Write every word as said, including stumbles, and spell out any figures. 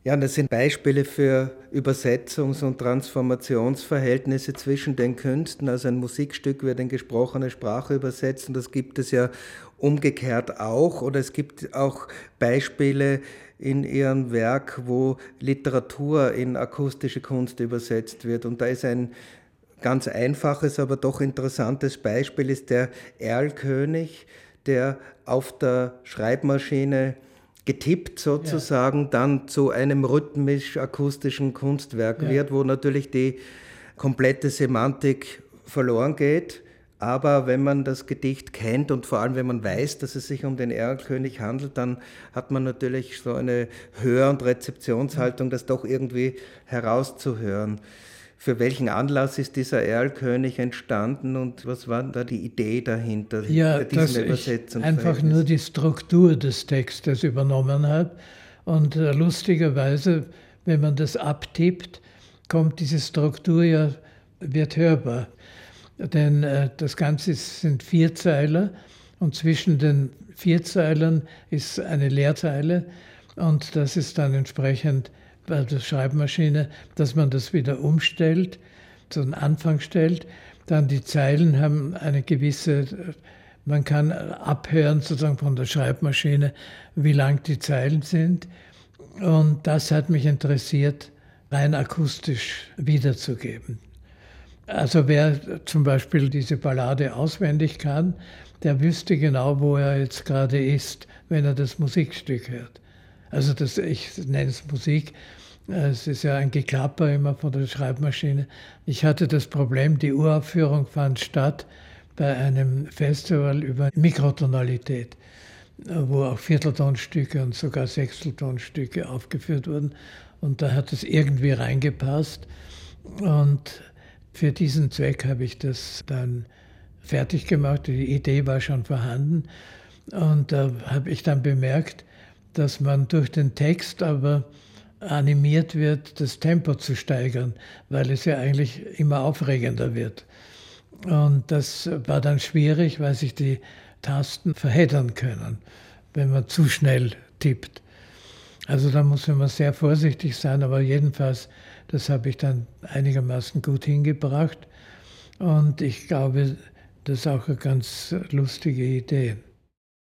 Ja, und das sind Beispiele für Übersetzungs- und Transformationsverhältnisse zwischen den Künsten. Also ein Musikstück wird in gesprochene Sprache übersetzt und das gibt es ja umgekehrt auch. Oder es gibt auch Beispiele in Ihrem Werk, wo Literatur in akustische Kunst übersetzt wird. Und da ist ein ganz einfaches, aber doch interessantes Beispiel ist der Erlkönig, der auf der Schreibmaschine getippt Ja, sozusagen dann zu einem rhythmisch-akustischen Kunstwerk ja. wird, wo natürlich die komplette Semantik verloren geht. Aber wenn man das Gedicht kennt und vor allem wenn man weiß, dass es sich um den Erlkönig handelt, dann hat man natürlich so eine Hör- und Rezeptionshaltung, das doch irgendwie herauszuhören. Für welchen Anlass ist dieser Erlkönig entstanden und was war da die Idee dahinter Ja, für diesen dass ich einfach nur Übersetzungsverhältnis? die Struktur des Textes übernommen habe. Und äh, lustigerweise, wenn man das abtippt, kommt diese Struktur ja, wird hörbar. Denn äh, das Ganze ist, sind Vierzeiler und zwischen den Vierzeilern ist eine Leerzeile und das ist dann entsprechend bei der Schreibmaschine, dass man das wieder umstellt, so einen Anfang stellt. Dann die Zeilen haben eine gewisse, man kann abhören sozusagen von der Schreibmaschine, wie lang die Zeilen sind. Und das hat mich interessiert, rein akustisch wiederzugeben. Also wer zum Beispiel diese Ballade auswendig kann, der wüsste genau, wo er jetzt gerade ist, wenn er das Musikstück hört. Also das, ich nenne es Musik, es ist ja ein Geklapper immer von der Schreibmaschine. Ich hatte das Problem, die Uraufführung fand statt bei einem Festival über Mikrotonalität, wo auch Vierteltonstücke und sogar Sechsteltonstücke aufgeführt wurden. Und da hat es irgendwie reingepasst. Und für diesen Zweck habe ich das dann fertig gemacht. Die Idee war schon vorhanden. Und da habe ich dann bemerkt, dass man durch den Text aber animiert wird, das Tempo zu steigern, weil es ja eigentlich immer aufregender wird. Und das war dann schwierig, weil sich die Tasten verheddern können, wenn man zu schnell tippt. Also da muss man sehr vorsichtig sein, aber jedenfalls, das habe ich dann einigermaßen gut hingebracht. Und ich glaube, das ist auch eine ganz lustige Idee.